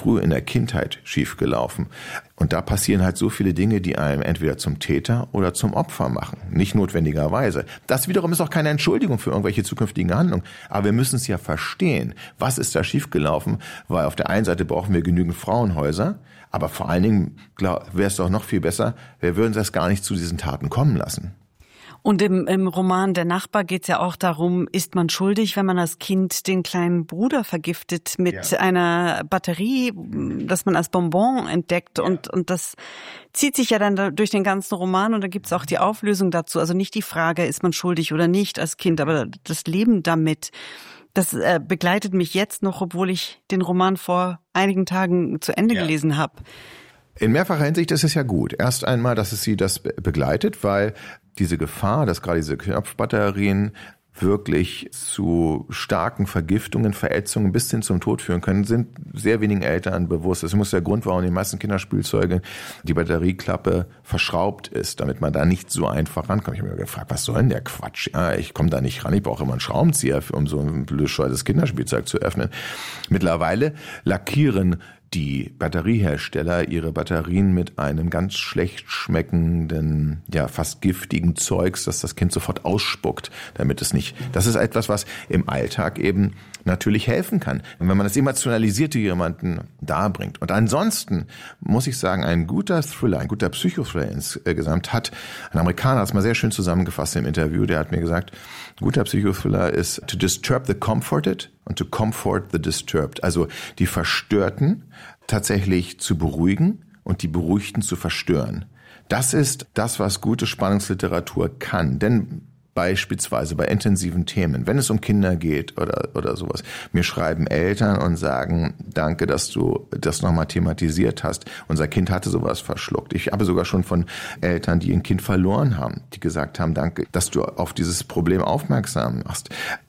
früh in der Kindheit schiefgelaufen. Und da passieren halt so viele Dinge, die einem entweder zum Täter oder zum Opfer machen. Nicht notwendigerweise. Das wiederum ist auch keine Entschuldigung für irgendwelche zukünftigen Handlungen. Aber wir müssen es ja verstehen. Was ist da schiefgelaufen? Weil auf der einen Seite brauchen wir genügend Frauenhäuser. Aber vor allen Dingen wäre es doch noch viel besser, wir würden das gar nicht zu diesen Taten kommen lassen. Und im Roman Der Nachbar geht es ja auch darum, ist man schuldig, wenn man als Kind den kleinen Bruder vergiftet mit einer Batterie, das man als Bonbon entdeckt. Ja. Und das zieht sich ja dann durch den ganzen Roman und da gibt es auch die Auflösung dazu. Also nicht die Frage, ist man schuldig oder nicht als Kind, aber das Leben damit. Das begleitet mich jetzt noch, obwohl ich den Roman vor einigen Tagen zu Ende gelesen habe. In mehrfacher Hinsicht ist es ja gut. Erst einmal, dass es sie das begleitet, weil diese Gefahr, dass gerade diese Knopfbatterien wirklich zu starken Vergiftungen, Verätzungen bis hin zum Tod führen können, sind sehr wenigen Eltern bewusst. Das ist der Grund, warum in den meisten Kinderspielzeugen die Batterieklappe verschraubt ist, damit man da nicht so einfach rankommt. Ich habe mir gefragt, was soll denn der Quatsch? Ja, ich komme da nicht ran, ich brauche immer einen Schraubenzieher, um so ein bescheuertes Kinderspielzeug zu öffnen. Mittlerweile lackieren die Batteriehersteller ihre Batterien mit einem ganz schlecht schmeckenden, fast giftigen Zeugs, das das Kind sofort ausspuckt, damit es nicht. Das ist etwas, was im Alltag eben natürlich helfen kann. Und wenn man das Emotionalisierte jemanden darbringt. Und ansonsten muss ich sagen, ein guter Thriller, ein guter Psychothriller insgesamt hat ein Amerikaner, das mal sehr schön zusammengefasst im Interview, der hat mir gesagt, ein guter Psychothriller ist to disturb the comforted und to comfort the disturbed. Also die Verstörten tatsächlich zu beruhigen und die Beruhigten zu verstören. Das ist das, was gute Spannungsliteratur kann. Denn beispielsweise bei intensiven Themen, wenn es um Kinder geht oder sowas, mir schreiben Eltern und sagen, danke, dass du das nochmal thematisiert hast. Unser Kind hatte sowas verschluckt. Ich habe sogar schon von Eltern, die ein Kind verloren haben, die gesagt haben, danke, dass du auf dieses Problem aufmerksam machst.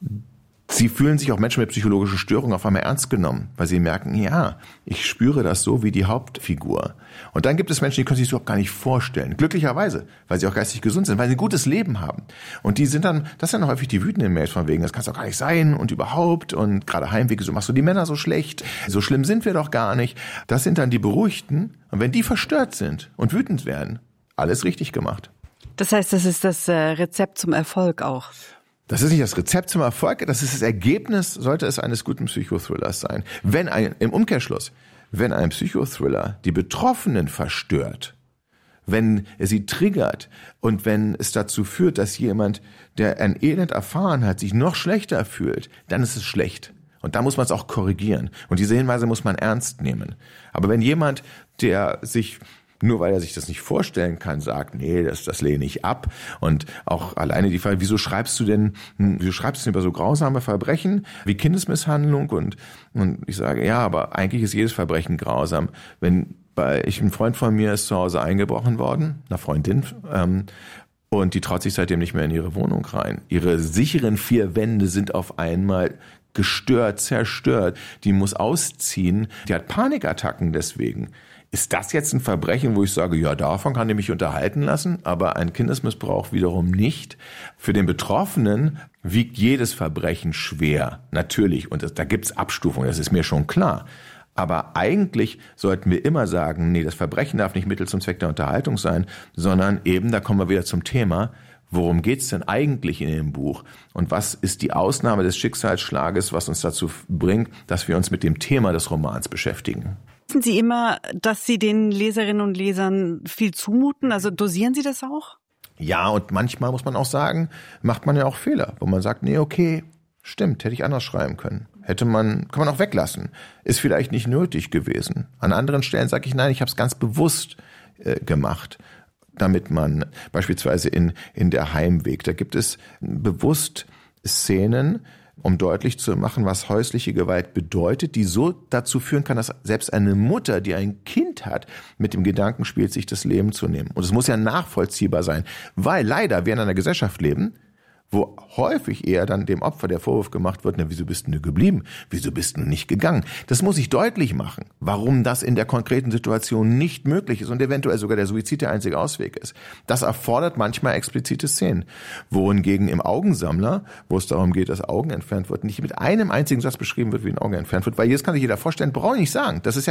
Sie fühlen sich auch Menschen mit psychologischen Störungen auf einmal ernst genommen, weil sie merken, ja, ich spüre das so wie die Hauptfigur. Und dann gibt es Menschen, die können sich das überhaupt gar nicht vorstellen. Glücklicherweise, weil sie auch geistig gesund sind, weil sie ein gutes Leben haben. Und die sind dann, das sind dann häufig die wütenden Mails von wegen, das kann es doch gar nicht sein und überhaupt und gerade Heimwege, so machst du die Männer so schlecht, so schlimm sind wir doch gar nicht. Das sind dann die Beruhigten. Und wenn die verstört sind und wütend werden, alles richtig gemacht. Das heißt, das ist das Rezept zum Erfolg auch. Das ist nicht das Rezept zum Erfolg, das ist das Ergebnis, sollte es eines guten Psychothrillers sein. Im Umkehrschluss, wenn ein Psychothriller die Betroffenen verstört, wenn er sie triggert und wenn es dazu führt, dass jemand, der ein Elend erfahren hat, sich noch schlechter fühlt, dann ist es schlecht. Und da muss man es auch korrigieren. Und diese Hinweise muss man ernst nehmen. Aber wenn jemand, der sich nur weil er sich das nicht vorstellen kann, sagt, nee, das lehne ich ab. Und auch alleine die Frage, wieso schreibst du denn über so grausame Verbrechen wie Kindesmisshandlung? Und ich sage, ja, aber eigentlich ist jedes Verbrechen grausam. Ein Freund von mir ist zu Hause eingebrochen worden, einer Freundin, und die traut sich seitdem nicht mehr in ihre Wohnung rein. Ihre sicheren 4 Wände sind auf einmal gestört, zerstört. Die muss ausziehen. Die hat Panikattacken deswegen. Ist das jetzt ein Verbrechen, wo ich sage, ja, davon kann ich mich unterhalten lassen, aber ein Kindesmissbrauch wiederum nicht? Für den Betroffenen wiegt jedes Verbrechen schwer, natürlich, und da gibt's Abstufungen, das ist mir schon klar. Aber eigentlich sollten wir immer sagen, nee, das Verbrechen darf nicht Mittel zum Zweck der Unterhaltung sein, sondern eben, da kommen wir wieder zum Thema, worum geht's denn eigentlich in dem Buch? Und was ist die Ausnahme des Schicksalsschlages, was uns dazu bringt, dass wir uns mit dem Thema des Romans beschäftigen? Wissen Sie immer, dass Sie den Leserinnen und Lesern viel zumuten? Also dosieren Sie das auch? Ja, und manchmal muss man auch sagen, macht man ja auch Fehler, wo man sagt, nee, okay, stimmt, hätte ich anders schreiben können. Kann man auch weglassen. Ist vielleicht nicht nötig gewesen. An anderen Stellen sage ich, nein, ich habe es ganz bewusst gemacht, damit man beispielsweise in der Heimweg, da gibt es bewusst Szenen, um deutlich zu machen, was häusliche Gewalt bedeutet, die so dazu führen kann, dass selbst eine Mutter, die ein Kind hat, mit dem Gedanken spielt, sich das Leben zu nehmen. Und es muss ja nachvollziehbar sein, weil leider wir in einer Gesellschaft leben, wo häufig eher dann dem Opfer der Vorwurf gemacht wird, na, wieso bist du geblieben? Wieso bist du nicht gegangen? Das muss ich deutlich machen, warum das in der konkreten Situation nicht möglich ist und eventuell sogar der Suizid der einzige Ausweg ist. Das erfordert manchmal explizite Szenen. Wohingegen im Augensammler, wo es darum geht, dass Augen entfernt wird, nicht mit einem einzigen Satz beschrieben wird, wie ein Auge entfernt wird, weil jetzt kann sich jeder vorstellen, brauche ich nicht sagen. Das ist ja